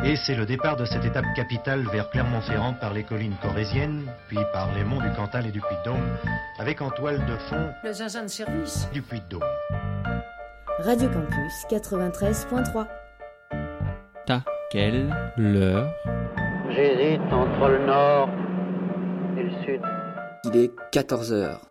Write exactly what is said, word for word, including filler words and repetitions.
Et c'est le départ de cette étape capitale vers Clermont-Ferrand par les collines corréziennes, puis par les monts du Cantal et du Puy-de-Dôme, avec en toile de fond le zinzin de service du Puy-de-Dôme. Radio Campus quatre-vingt-treize point trois. Ta, quelle, l'heure? J'hésite entre le nord et le sud. Il est quatorze heures.